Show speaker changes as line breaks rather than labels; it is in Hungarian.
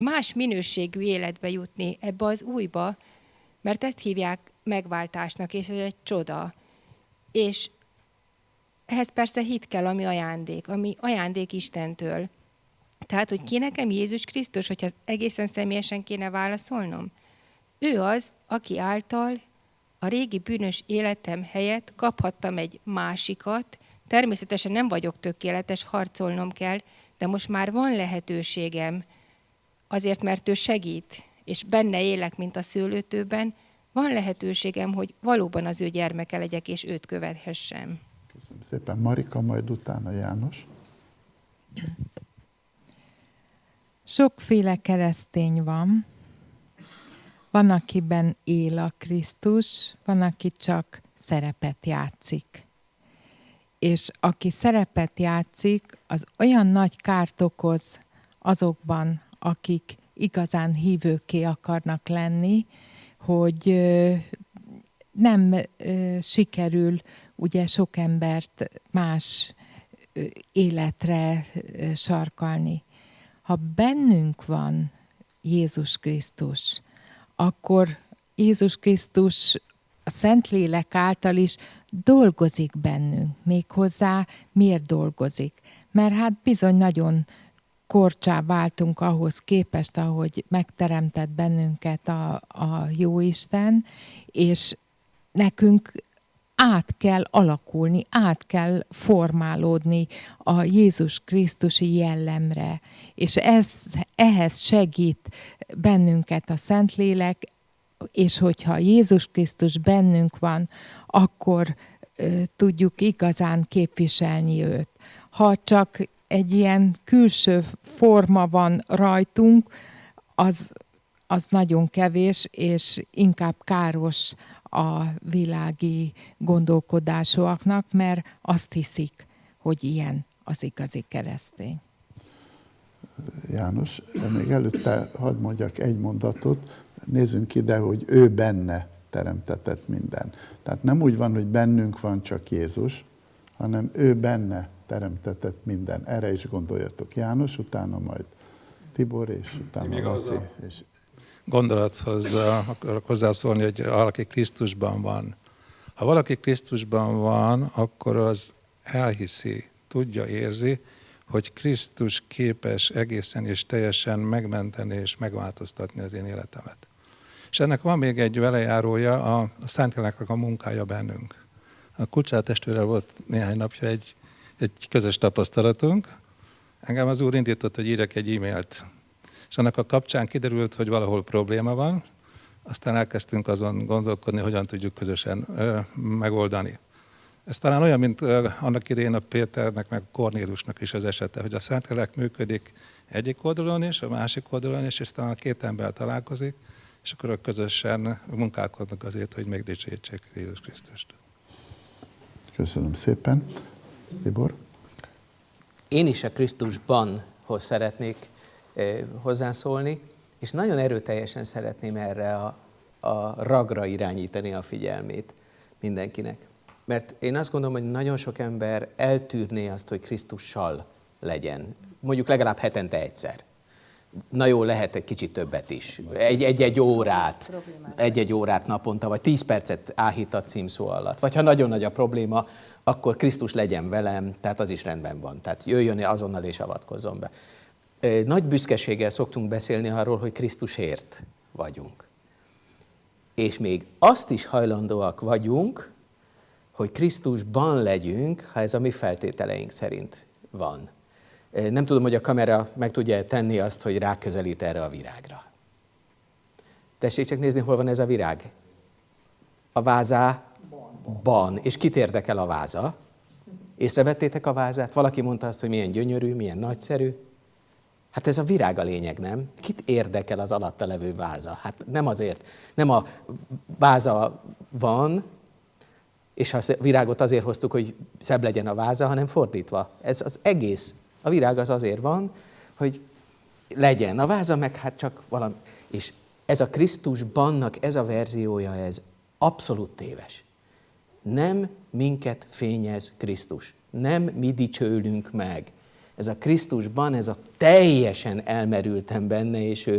más minőségű életbe jutni ebbe az újba, mert ezt hívják megváltásnak, és ez egy csoda. És ehhez persze hit kell, ami ajándék Istentől. Tehát, hogy ki nekem Jézus Krisztus, hogyha egészen személyesen kéne válaszolnom? Ő az, aki által a régi bűnös életem helyett kaphattam egy másikat. Természetesen nem vagyok tökéletes, harcolnom kell, de most már van lehetőségem, azért, mert ő segít, és benne élek, mint a szőlőtőben, van lehetőségem, hogy valóban az ő gyermeke legyek, és őt követhessem.
Köszönöm szépen. Marika, majd utána János.
Sokféle keresztény van. Van, akiben él a Krisztus, van, aki csak szerepet játszik. És aki szerepet játszik, az olyan nagy kárt okoz azokban, akik igazán hívőkké akarnak lenni, hogy nem sikerül ugye sok embert más életre sarkalni. Ha bennünk van Jézus Krisztus, akkor Jézus Krisztus a Szentlélek által is dolgozik bennünk. Méghozzá miért dolgozik? Mert hát bizony nagyon korcsá váltunk ahhoz képest, ahogy megteremtett bennünket a Jóisten, és nekünk át kell alakulni, át kell formálódni a Jézus Krisztusi jellemre. És ehhez segít bennünket a Szentlélek, és hogyha Jézus Krisztus bennünk van, akkor tudjuk igazán képviselni őt. Ha csak egy ilyen külső forma van rajtunk, az nagyon kevés, és inkább káros a világi gondolkodásúaknak, mert azt hiszik, hogy ilyen az igazi keresztény.
János, még előtte hadd mondjak egy mondatot, nézzünk ide, hogy ő benne teremtetett minden. Tehát nem úgy van, hogy bennünk van csak Jézus, hanem ő benne teremtetett minden. Erre is gondoljatok. János, utána majd Tibor, és utána Laci.
Gondolathoz akarok hozzászólni, hogy valaki Krisztusban van. Ha valaki Krisztusban van, akkor az elhiszi, tudja, érzi, hogy Krisztus képes egészen és teljesen megmenteni és megváltoztatni az én életemet. És ennek van még egy velejárója, a Szentléleknek a munkája bennünk. A Kulcsár testvérrel volt néhány napja egy közös tapasztalatunk. Engem az Úr indított, hogy írjak egy e-mailt. És annak a kapcsán kiderült, hogy valahol probléma van, aztán elkezdtünk azon gondolkodni, hogyan tudjuk közösen megoldani. Ez talán olyan, mint annak idején a Péternek, meg Kornélusnak is az esete, hogy a Szentlélek működik egyik oldalon is, a másik oldalon is, és talán a két ember találkozik, és akkor közösen munkálkodnak azért, hogy megdicsértsék Jézus Krisztust.
Köszönöm szépen. Tibor?
Én is a Krisztusban szeretnék hozzászólni, és nagyon erőteljesen szeretném erre a ragra irányítani a figyelmét mindenkinek. Mert én azt gondolom, hogy nagyon sok ember eltűrné azt, hogy Krisztussal legyen. Mondjuk legalább hetente egyszer. Na jó, lehet egy kicsit többet is. Egy-egy órát naponta, vagy 10 percet áhít a címszó alatt. Vagy ha nagyon nagy a probléma, akkor Krisztus legyen velem, tehát az is rendben van. Tehát jöjjön azonnal és avatkozzon be. Nagy büszkeséggel szoktunk beszélni arról, hogy Krisztusért vagyunk. És még azt is hajlandóak vagyunk, hogy Krisztusban legyünk, ha ez a mi feltételeink szerint van. Nem tudom, hogy a kamera meg tudja tenni azt, hogy ráközelít erre a virágra. Tessék csak nézni, hol van ez a virág. A vázában. És kit érdekel a váza? Észrevettétek a vázát? Valaki mondta azt, hogy milyen gyönyörű, milyen nagyszerű. Hát ez a virág a lényeg, nem? Kit érdekel az alatta levő váza? Hát nem azért. Nem a váza van, és a virágot azért hoztuk, hogy szebb legyen a váza, hanem fordítva. Ez az egész. A virág az azért van, hogy legyen. A váza meg hát csak valami. És ez a Krisztusbannak ez a verziója, ez abszolút téves. Nem minket fényez Krisztus. Nem mi dicsőlünk meg. ez a Krisztusban, ez a teljesen elmerültem benne, és ő